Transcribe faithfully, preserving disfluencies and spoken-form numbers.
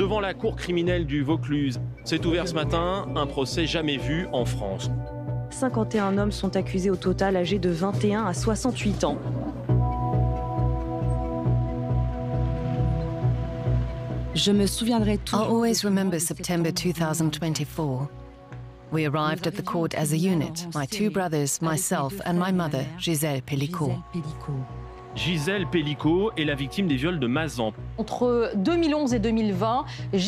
devant la cour criminelle du Vaucluse. C'est ouvert ce matin, un procès jamais vu en France. cinquante et un hommes sont accusés au total, âgés de vingt et un à soixante-huit ans. Je me souviendrai toujours. I'll always remember September two thousand twenty-four. We arrived at the court as a unit, my two brothers, myself and my mother, Gisèle Pellicot. Gisèle Pellicot est la victime des viols de Mazan. Entre deux mille onze et deux mille vingt,